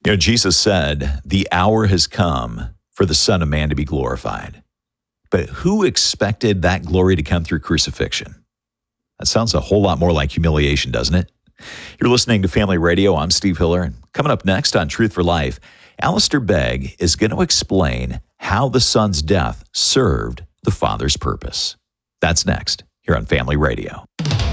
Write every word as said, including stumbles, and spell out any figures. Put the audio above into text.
You know, Jesus said, the hour has come for the Son of Man to be glorified. But who expected that glory to come through crucifixion? That sounds a whole lot more like humiliation, doesn't it? You're listening to Family Radio. I'm Steve Hiller. And coming up next on Truth for Life, Alistair Begg is going to explain how the Son's death served the Father's purpose. That's next here on Family Radio.